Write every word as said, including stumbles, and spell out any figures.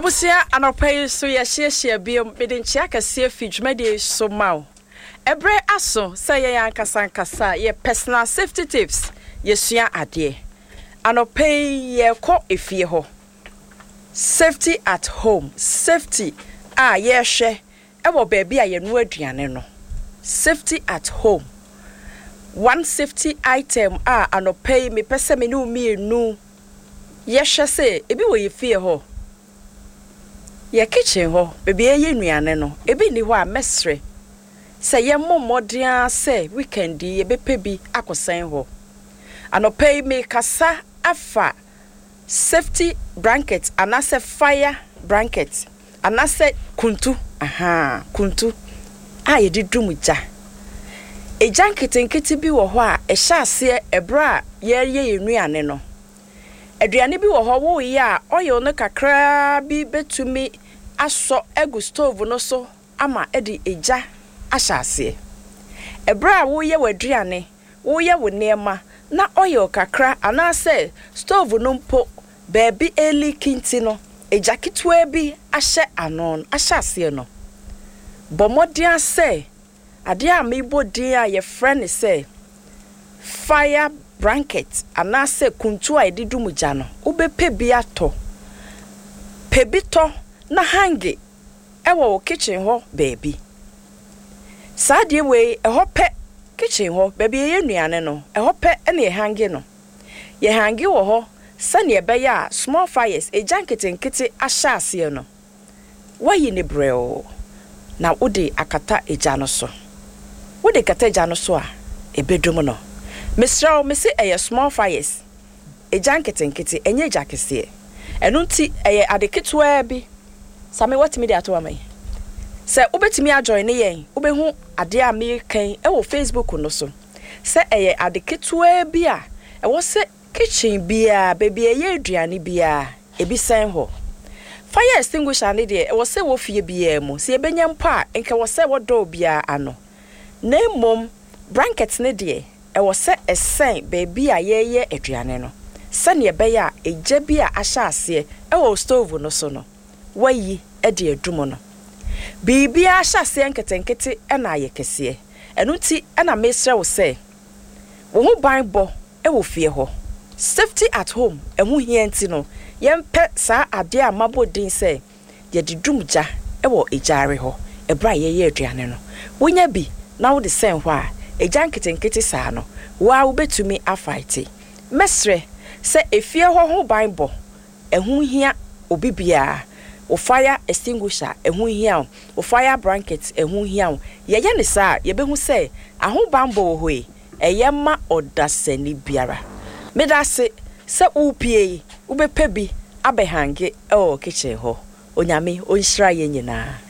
Abusia anopai so ya hye biom bede nchia kase fidwumade so maw. Ebre aso say ye yankasa nkasa ye personal safety tips yesua ade. Anopai ye kɔ efie ho. Safety at home. Safety a ye hwe ewo baabi a ye no aduane no. Safety at home. One safety item a anopai me pese me no mienu ye hwe se ebi wo ye fie ho. Ye kitchen ho baby ye nuane no ebi ni ho a mesre se ye mommodea se weekend ye bepe bi akosan ho anopai me kasa afa safety blanket anase fire blanket anase kuntu aha kuntu a ye didum ja e janketenkete bi wo ho a e hya ase ebra ye ye nuane no aduane bi wo ho wo ye a oyo no kakra bi betumi aso egu stove no so ama edi eja ahyase ebra wo ye waduane wo ye wo nema na oyo kakra anase stove no mpo baby eli kinti no eja kitwa bi ahye anon ahyase no bomodian se ade a mebodin a ye friend say fire blanket anase kuntu a edidum ja no obepe bi ato pebito na hangi ewo kitchen ho baby sadie we e ho pe kitchen ho baby ye nuane no e ho pe na ye hangi no ye hangi wo ho sane e be ya small fires e jankete nkete ahya ase no wayi ne breo na odi akata eja no so wodi kata eja no so a ebedum no Mister Missy a small fires. A janket and kitty, and ye jackesy. And unti a adekitwa be. Sammy what me at me. Say, Ubet me a join ye, Ube who a dear me cane, oh, Facebook no so. Say a adekitwa beer. And was say kitchen beer, baby a ye driani beer, a be same ho. Fire extinguisher an idiot, was say wolf ye beer mo, see a benyam pa, and can was say what do beer ano. Name mum, blankets ne dear. E was set a saint baby a ye ye aduane no sane be ya eja bi a ahya ase e wo stove no so no wayi e de adum no bibi a ahya ase enketenkete e na ye kese enu ti e na mesre wo se wo hu ban bo e wo fie ho safety at home e hu hie nti no yempe sa ade a mabodin se ye didum ja e wo ejare ho e bra ye ye aduane no wonya bi na wo de sen ho a e jankete nkete saa no wa wo betumi afight mesre se efie ho ho banbo ehun hia obibia o fire extinguisher ehun hia o fire blanket ehun hia ye ye ne saa ye behu se ahun banbo ho e eye ma odasani biara medase se upie wo bepa bi abehange e o kitchen ho onyame onhira ye nyina.